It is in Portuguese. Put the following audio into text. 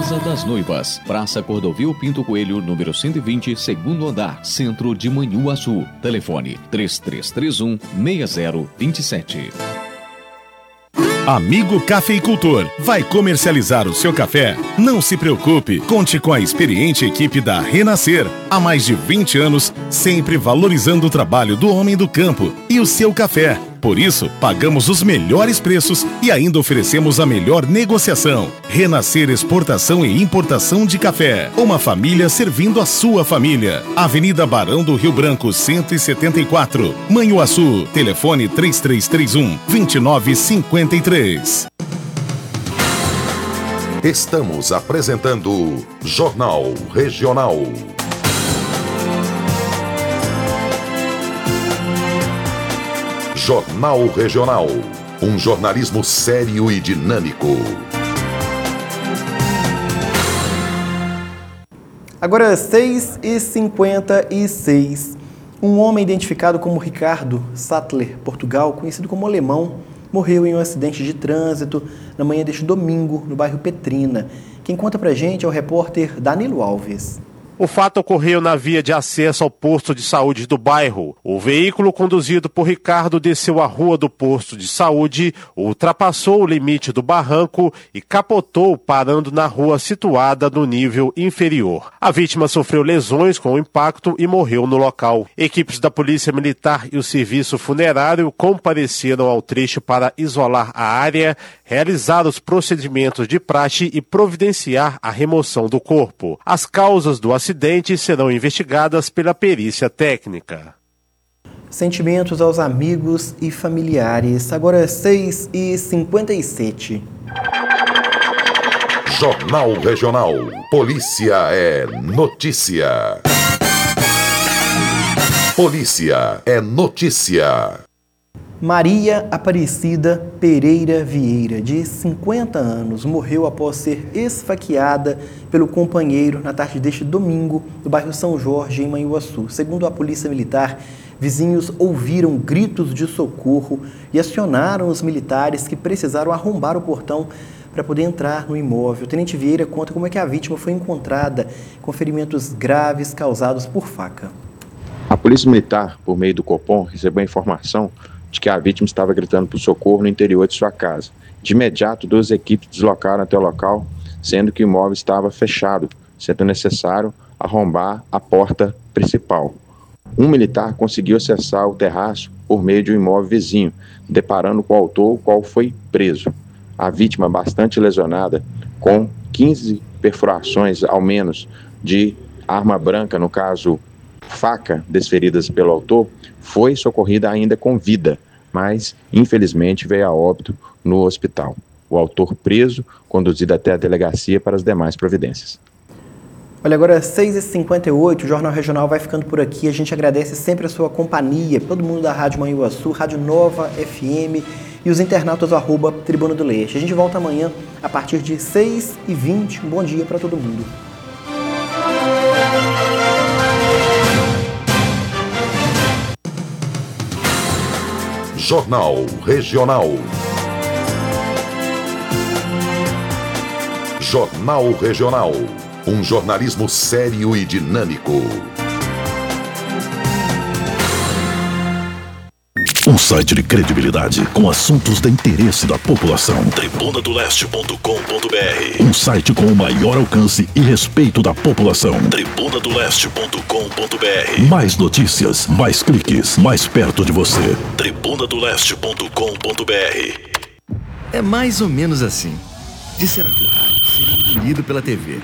Casa das Noivas, Praça Cordovil Pinto Coelho, número 120, segundo andar, Centro de Manhuaçu. Telefone 3331-6027. Amigo cafeicultor, vai comercializar o seu café? Não se preocupe, conte com a experiente equipe da Renascer. Há mais de 20 anos, sempre valorizando o trabalho do homem do campo e o seu café. Por isso, pagamos os melhores preços e ainda oferecemos a melhor negociação. Renascer Exportação e Importação de Café. Uma família servindo a sua família. Avenida Barão do Rio Branco, 174. Manhuaçu. Telefone 3331-2953. Estamos apresentando Jornal Regional. Jornal Regional. Um jornalismo sério e dinâmico. Agora 6h56. Um homem identificado como Ricardo Sattler Portugal, conhecido como Alemão, morreu em um acidente de trânsito na manhã deste domingo, no bairro Petrina. Quem conta pra gente é o repórter Danilo Alves. O fato ocorreu na via de acesso ao posto de saúde do bairro. O veículo conduzido por Ricardo desceu a rua do posto de saúde, ultrapassou o limite do barranco e capotou, parando na rua situada no nível inferior. A vítima sofreu lesões com o impacto e morreu no local. Equipes da Polícia Militar e o Serviço Funerário compareceram ao trecho para isolar a área, realizar os procedimentos de praxe e providenciar a remoção do corpo. As causas do acidente serão investigadas pela perícia técnica. Sentimentos aos amigos e familiares. Agora 6h57. Jornal Regional. Polícia é notícia. Polícia é notícia. Maria Aparecida Pereira Vieira, de 50 anos, morreu após ser esfaqueada pelo companheiro na tarde deste domingo no bairro São Jorge, em Manhuaçu. Segundo a Polícia Militar, vizinhos ouviram gritos de socorro e acionaram os militares, que precisaram arrombar o portão para poder entrar no imóvel. O tenente Vieira conta como é que a vítima foi encontrada com ferimentos graves causados por faca. A Polícia Militar, por meio do Copom, recebeu a informação de que a vítima estava gritando por socorro no interior de sua casa. De imediato, 2 equipes deslocaram até o local, sendo que o imóvel estava fechado, sendo necessário arrombar a porta principal. Um militar conseguiu acessar o terraço por meio de um imóvel vizinho, deparando com o autor, o qual foi preso. A vítima, bastante lesionada, com 15 perfurações ao menos de arma branca, no caso faca, desferidas pelo autor, foi socorrida ainda com vida, mas infelizmente veio a óbito no hospital. O autor preso, conduzido até a delegacia para as demais providências. Olha, agora 6h58, o Jornal Regional vai ficando por aqui. A gente agradece sempre a sua companhia, todo mundo da Rádio Manhuaçu, Rádio Nova FM e os internautas do @Tribuna do Leste. A gente volta amanhã a partir de 6h20. Um bom dia para todo mundo. Jornal Regional. Jornal Regional. Um jornalismo sério e dinâmico. Um site de credibilidade com assuntos de interesse da população. Tribunadoleste.com.br. Um site com o maior alcance e respeito da população. Tribunadoleste.com.br. Mais notícias, mais cliques, mais perto de você. Tribunadoleste.com.br. É mais ou menos assim. Disseram que o rádio seria engolido pela TV.